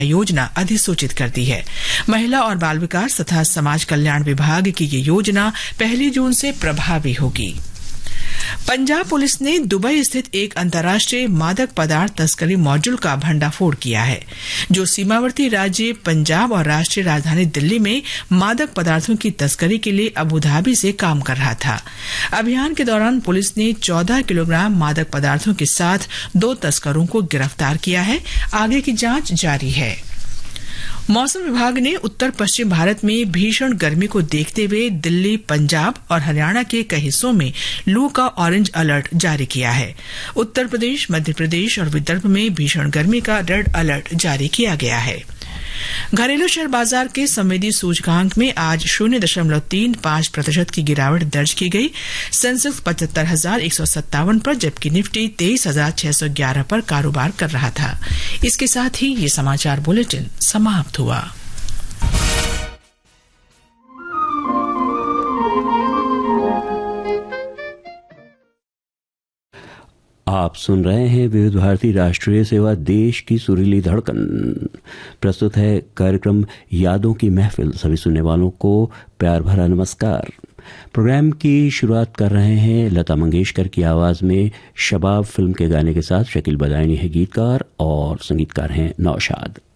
योजना अधिसूचित कर दी है। महिला और बाल विकास तथा समाज कल्याण विभाग की ये योजना 1 जून से प्रभावी होगी। पंजाब पुलिस ने दुबई स्थित एक अंतर्राष्ट्रीय मादक पदार्थ तस्करी मॉड्यूल का भंडाफोड़ किया है, जो सीमावर्ती राज्य पंजाब और राष्ट्रीय राजधानी दिल्ली में मादक पदार्थों की तस्करी के लिए अबू धाबी से काम कर रहा था। अभियान के दौरान पुलिस ने 14 किलोग्राम मादक पदार्थों के साथ 2 तस्करों को गिरफ्तार किया है। आगे की जांच जारी है। मौसम विभाग ने उत्तर पश्चिम भारत में भीषण गर्मी को देखते हुए दिल्ली, पंजाब और हरियाणा के कई हिस्सों में लू का ऑरेंज अलर्ट जारी किया है। उत्तर प्रदेश, मध्य प्रदेश और विदर्भ में भीषण गर्मी का रेड अलर्ट जारी किया गया है। घरेलू शेयर बाजार के संवेदी सूचकांक में आज 0.35% की गिरावट दर्ज की गई। सेंसेक्स 75,157 पर, जबकि निफ्टी 23,611 पर कारोबार कर रहा था। इसके साथ ही ये समाचार बुलेटिन समाप्त हुआ। आप सुन रहे हैं विविध भारती राष्ट्रीय सेवा, देश की सुरीली धड़कन। प्रस्तुत है कार्यक्रम यादों की महफिल। सभी सुनने वालों को प्यार भरा नमस्कार। प्रोग्राम की शुरुआत कर रहे हैं लता मंगेशकर की आवाज में शबाब फिल्म के गाने के साथ। शकील बदायूनी है गीतकार और संगीतकार हैं नौशाद।